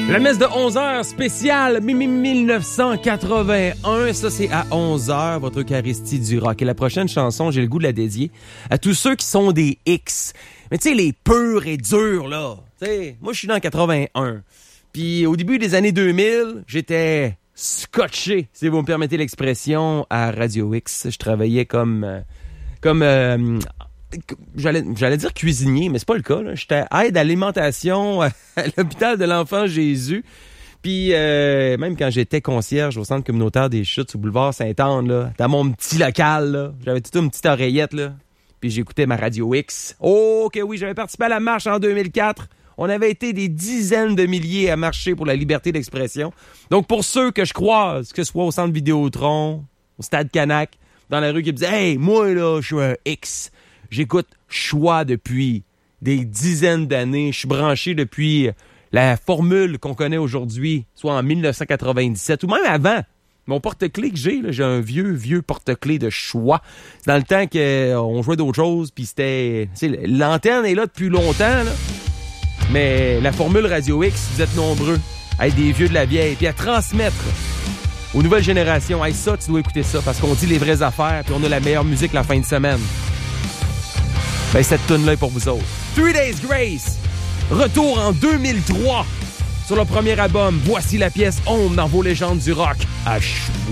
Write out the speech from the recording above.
La messe de 11h spéciale 1981, ça c'est à 11h, votre Eucharistie du rock. Et la prochaine chanson, j'ai le goût de la dédier à tous ceux qui sont des X. Mais tu sais, les purs et durs, là. Tu sais, moi je suis dans 81. Puis au début des années 2000, j'étais scotché, si vous me permettez l'expression, à Radio X. Je travaillais j'allais dire cuisinier, mais c'est pas le cas, là. J'étais aide à l'alimentation à l'hôpital de l'Enfant Jésus. Puis même quand j'étais concierge au centre communautaire des Chutes au boulevard Sainte-Anne, là, dans mon petit local, là, j'avais toute une petite oreillette, là. Puis j'écoutais ma Radio X. Oh que oui, j'avais participé à la marche en 2004. On avait été des dizaines de milliers à marcher pour la liberté d'expression. Donc pour ceux que je croise, que ce soit au centre Vidéotron, au stade Canac, dans la rue qui me disaient « Hey, moi là, je suis un X ». J'écoute Choix depuis des dizaines d'années. Je suis branché depuis la formule qu'on connaît aujourd'hui, soit en 1997 ou même avant. Mon porte-clés que j'ai un vieux porte-clés de Choix. C'est dans le temps qu'on jouait d'autres choses, puis c'était... L'antenne est là depuis longtemps, là. Mais la formule Radio X, vous êtes nombreux à être des vieux de la vieille, puis à transmettre aux nouvelles générations. Hey, ça, tu dois écouter ça, parce qu'on dit les vraies affaires, puis on a la meilleure musique la fin de semaine. Ben, cette tune-là est pour vous autres. 3 Days Grace, retour en 2003 sur le premier album. Voici la pièce Home dans vos légendes du rock à Choix.